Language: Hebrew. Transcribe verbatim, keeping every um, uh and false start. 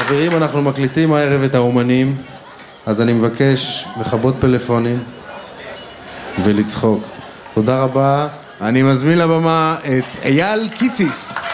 חברים, אנחנו מקליטים הערב את האומנים, אז אני מבקש לכבות פלאפונים ולצחוק. תודה רבה. אני מזמין לבמה את אייל קיציס.